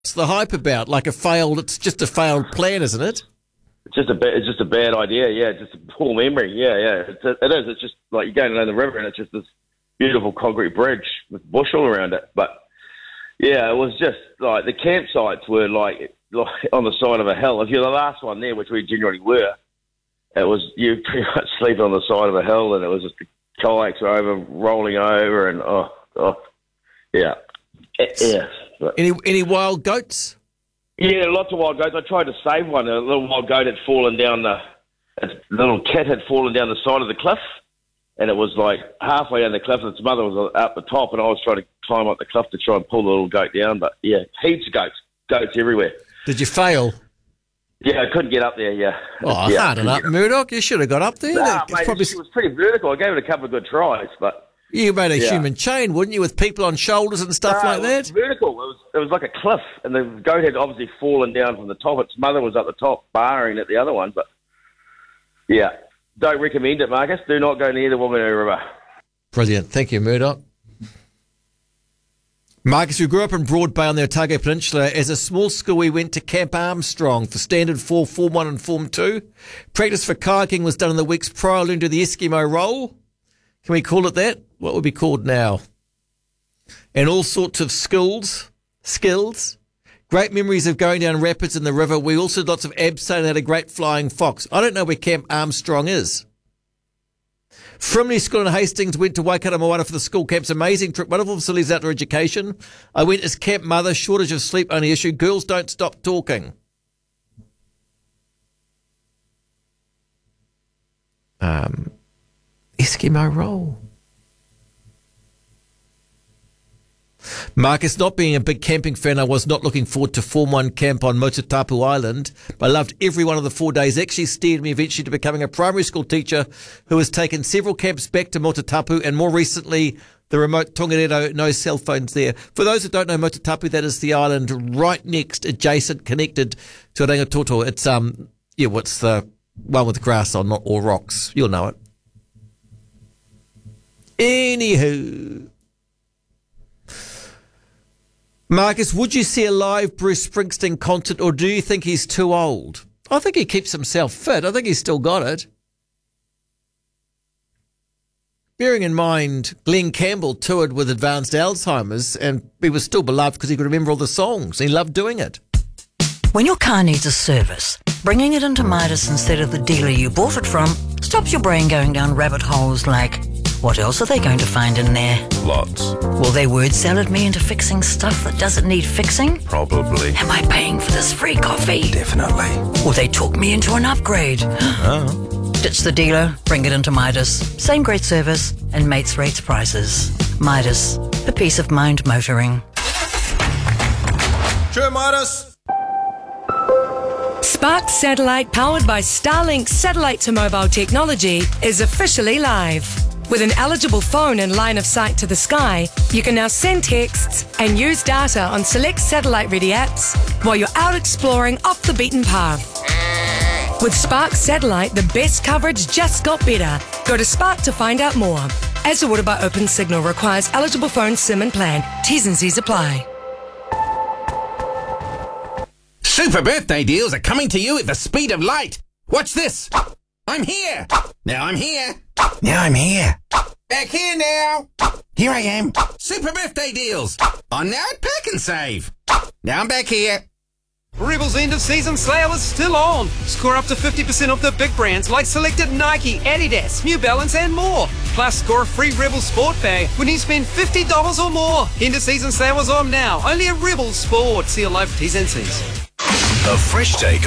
What's the hype about? It's just a failed plan, isn't it? It's just a bad idea. Yeah, just a poor memory. Yeah. It is. It's just like you're going down the river and it's just this beautiful concrete bridge with bush all around it. But yeah, it was just like the campsites were like on the side of a hill. If you're the last one there, which we generally were, it was you pretty much sleeping on the side of a hill, and it was just the kayaks were rolling over, and yeah. Any wild goats? Yeah, lots of wild goats. I tried to save one. A little wild goat had fallen down its little cat had fallen down the side of the cliff, and it was like halfway down the cliff, and its mother was up the top, and I was trying to climb up the cliff to try and pull the little goat down. But yeah, heaps of goats everywhere. Did you fail? Yeah, I couldn't get up there. Yeah. Hard enough, Murdoch. You should have got up there. Nah, mate, it was pretty vertical. I gave it a couple of good tries, but. You made a human chain, wouldn't you, with people on shoulders and stuff like that? It was vertical. It was like a cliff, and the goat had obviously fallen down from the top. Its mother was at the top, barring at the other one. But yeah, don't recommend it, Marcus. Do not go near the Whanganui River. Brilliant. Thank you, Murdoch. Marcus, we grew up in Broad Bay on the Otago Peninsula. As a small school, we went to Camp Armstrong for Standard 4, Form 1 and Form 2. Practice for kayaking was done in the weeks prior, learned to the Eskimo roll. Can we call it that? What would be called now? And all sorts of skills. Great memories of going down rapids in the river. We also had lots of abseil and had a great flying fox. I don't know where Camp Armstrong is. Frimley School in Hastings, went to Waikato Moana for the school camps. Amazing trip, wonderful facilities, outdoor education. I went as camp mother, shortage of sleep only issue. Girls don't stop talking. Eskimo roll. Marcus, not being a big camping fan, I was not looking forward to Form 1 camp on Motutapu Island, but I loved every one of the 4 days. Actually steered me eventually to becoming a primary school teacher who has taken several camps back to Motutapu, and more recently the remote Tongariro, no cell phones there. For those who don't know Motutapu, that is the island right next, adjacent, connected to Rangitoto. It's what's the one with grass on, not all rocks? You'll know it. Anywho, Marcus, would you see a live Bruce Springsteen concert, or do you think he's too old? I think he keeps himself fit. I think he's still got it. Bearing in mind, Glenn Campbell toured with advanced Alzheimer's, and he was still beloved because he could remember all the songs. He loved doing it. When your car needs a service, bringing it into Midas instead of the dealer you bought it from stops your brain going down rabbit holes like, what else are they going to find in there? Lots. Will they word salad me into fixing stuff that doesn't need fixing? Probably. Am I paying for this free coffee? Definitely. Will they talk me into an upgrade? Oh. Ditch the dealer, bring it into Midas. Same great service and mates rates prices. Midas, for peace of mind motoring. Sure, Midas. Spark Satellite, powered by Starlink satellite to mobile technology, is officially live. With an eligible phone and line of sight to the sky, you can now send texts and use data on select satellite-ready apps while you're out exploring off the beaten path. With Spark Satellite, the best coverage just got better. Go to Spark to find out more. As ordered by Open Signal, requires eligible phone SIM and plan. T's and C's apply. Super birthday deals are coming to you at the speed of light. Watch this. I'm here. Now I'm here. Now I'm here. Back here now. Here I am. Super birthday deals. On now at Pack and Save. Now I'm back here. Rebel's end of season sale is still on. Score up to 50% off the big brands like selected Nike, Adidas, New Balance and more. Plus score a free Rebel Sport bag when you spend $50 or more. End of season sale is on now. Only at Rebel Sport. See your live T's and C's. A fresh take